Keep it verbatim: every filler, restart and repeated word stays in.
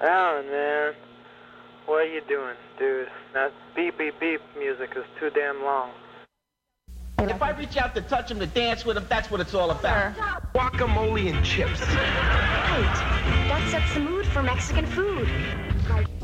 Alan, man. What are you doing, dude? That beep, beep, beep music is too damn long. If I reach out to touch him, to dance with him, that's what it's all about. Sure. Guacamole and chips. Right. That sets the mood for Mexican food. Like